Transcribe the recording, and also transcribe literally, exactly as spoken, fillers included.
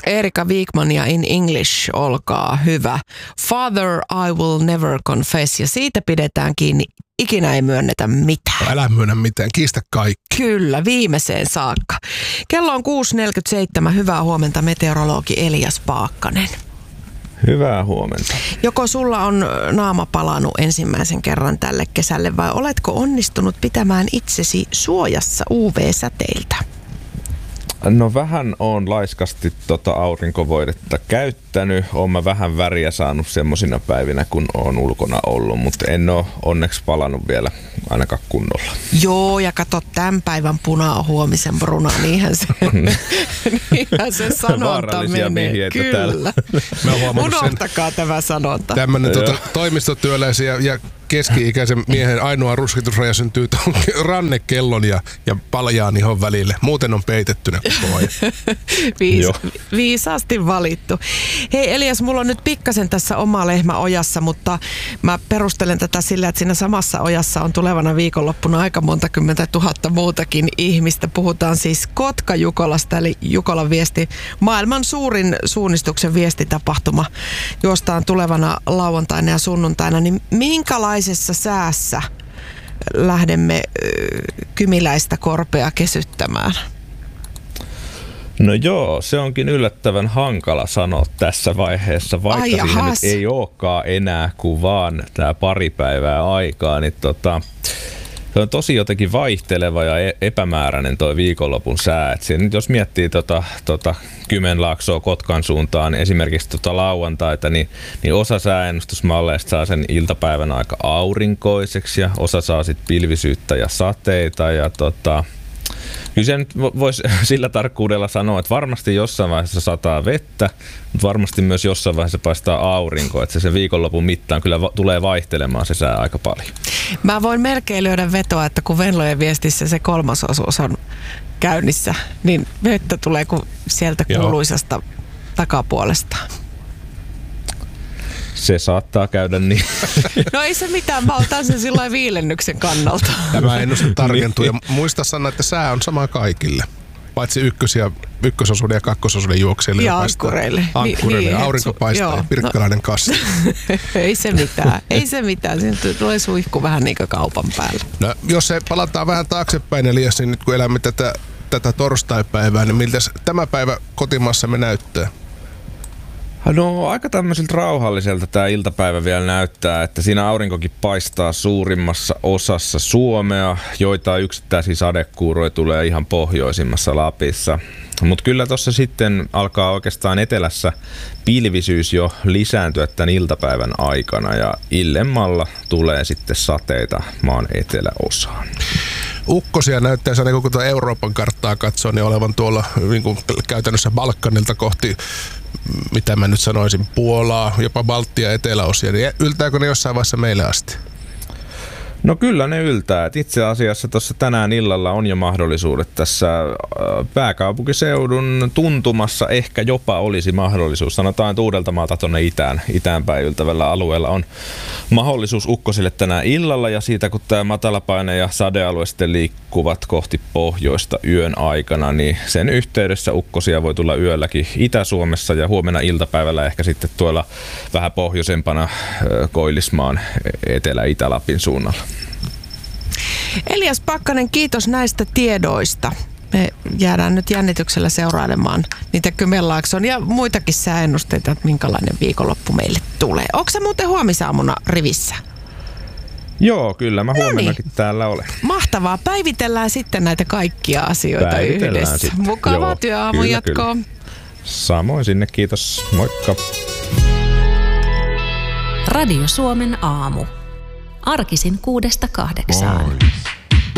Erika Wigmania In English, olkaa hyvä. Father, I will never confess. Ja siitä pidetään kiinni. Ikinä ei myönnetä mitään. Älä myönnä mitään, kiistä kaikki. Kyllä, viimeiseen saakka. Kello on kuusi neljäkymmentäseitsemän. Hyvää huomenta, meteorologi Elias Paakkanen. Hyvää huomenta. Joko sulla on naama palannut ensimmäisen kerran tälle kesälle vai oletko onnistunut pitämään itsesi suojassa U V-säteiltä? No vähän on laiskasti tota aurinkovoidetta käyttänyt. Oon mä vähän väriä saanut semmosina päivinä, kun oon ulkona ollut, mutta en oo onneksi palannut vielä ainakaan kunnolla. Joo, ja kato, tämän päivän puna on huomisen bruna, niinhän se, niinhän se sanonta menee. Kyllä. Unohtakaa tämä sanonta. Tämmöinen tuota, toimistotyöläisen ja, ja keski-ikäisen miehen ainoa ruskitusraja syntyy tuon rannekellon ja, ja paljaan ihon välille. Muuten on peitettynä koko ajan. Viis, viisaasti valittu. Hei Elias, mulla on nyt pikkasen tässä oma lehmä ojassa, mutta mä perustelen tätä sillä, että siinä samassa ojassa on tulevana viikonloppuna aika monta kymmentä tuhatta muutakin ihmistä. Puhutaan siis Kotka-Jukolasta, eli Jukolan viesti, maailman suurin suunnistuksen viestitapahtuma, juostaan tulevana lauantaina ja sunnuntaina. Niin minkälaisessa säässä lähdemme kymiläistä korpea kesyttämään? No joo, se onkin yllättävän hankala sanoa tässä vaiheessa, vaikka Ai siihen jahas. nyt ei olekaan enää kuin vaan tämä pari päivää aikaa, niin tota, se on tosi jotenkin vaihteleva ja epämääräinen toi viikonlopun sää. Et siinä, jos miettii tota, tota Kymenlaaksoa Kotkan suuntaan, esimerkiksi tota lauantaita, niin, niin osa sääennustusmalleista saa sen iltapäivän aika aurinkoiseksi ja osa saa sitten pilvisyyttä ja sateita ja tota, kyllä se nyt voisi sillä tarkkuudella sanoa, että varmasti jossain vaiheessa sataa vettä, mutta varmasti myös jossain vaiheessa paistaa aurinko, että se, se viikonlopun mittaan kyllä va- tulee vaihtelemaan se sää aika paljon. Mä voin melkein lyödä vetoa, että kun Venlojen viestissä se kolmas osuus on käynnissä, niin vettä tulee kuin sieltä kuuluisasta takapuolesta. Se saattaa käydä niin. No ei se mitään, mä otan sen sillain viilennyksen kannalta. Tämä ennuste tarkentuu ja muista sanoa, että sää on sama kaikille. Paitsi ykkös- ja ykkösosuuden ja kakkososuuden juoksille. Ja ankkureille. Ankkureille. Niin, aurinko paistaa ja Pirkkalainen kassa. Ei se mitään, ei se mitään. Siinä tulee suihku vähän niin kuin kaupan päällä. No, jos se palataan vähän taaksepäin, Elias, niin nyt kun elämme tätä, tätä torstaipäivää, niin miltä tämä päivä kotimaassamme näyttää? No aika tämmöiseltä rauhalliselta tämä iltapäivä vielä näyttää, että siinä aurinkokin paistaa suurimmassa osassa Suomea, joitain yksittäisiä sadekuuroja tulee ihan pohjoisimmassa Lapissa. Mutta kyllä tuossa sitten alkaa oikeastaan etelässä pilvisyys jo lisääntyä tämän iltapäivän aikana ja illemmalla tulee sitten sateita maan eteläosaan. Ukkosia näyttää, niin kun tuota Euroopan karttaa katsoo, niin olevan tuolla niin kuin käytännössä Balkanilta kohti, mitä mä nyt sanoisin, Puolaa, jopa Baltia eteläosia. Niin yltääkö ne jossain vaiheessa meille asti? No kyllä ne yltää. Et itse asiassa tuossa tänään illalla on jo mahdollisuudet tässä pääkaupunkiseudun tuntumassa ehkä jopa olisi mahdollisuus. Sanotaan, että Uudeltamaalta tuonne itään, itäänpäin yltävällä alueella on mahdollisuus ukkosille tänään illalla ja siitä kun tämä matalapaine ja sadealue sitten liikkuvat kohti pohjoista yön aikana, niin sen yhteydessä ukkosia voi tulla yölläkin Itä-Suomessa ja huomenna iltapäivällä ehkä sitten tuolla vähän pohjoisempana Koillismaan Etelä-Itä-Lapin suunnalla. Elias Pakkanen, kiitos näistä tiedoista. Me jäädään nyt jännityksellä seurailemaan niitä Kymenlaakson ja muitakin sääennusteita, että minkälainen viikonloppu meille tulee. Onko se muuten huomisaamuna rivissä? Joo, kyllä. Mä huomennakin Noniin. täällä olen. Mahtavaa. Päivitellään sitten näitä kaikkia asioita yhdessä. Sitten. Mukavaa työaamun jatkoa. Samoin sinne, kiitos. Moikka. Radio Suomen aamu. Arkisin kuudesta kahdeksaan.